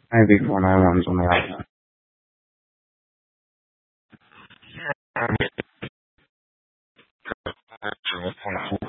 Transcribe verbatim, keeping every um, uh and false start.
I V four nine one's on the outside. Um,